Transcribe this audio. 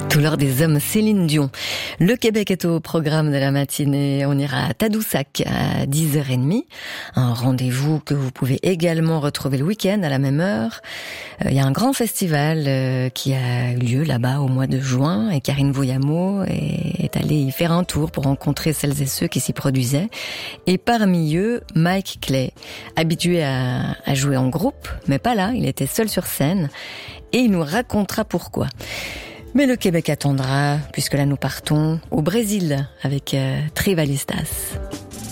Couleur des hommes, Céline Dion. Le Québec est au programme de la matinée. On ira à Tadoussac à 10h30. Un rendez-vous que vous pouvez également retrouver le week-end à la même heure. Il y a un grand festival qui a eu lieu là-bas au mois de juin et Karine Voyamo est allée y faire un tour pour rencontrer celles et ceux qui s'y produisaient. Et parmi eux, Mike Clay, habitué à jouer en groupe, mais pas là, il était seul sur scène et il nous racontera pourquoi. Mais le Québec attendra, puisque là nous partons au Brésil avec Tribalistas.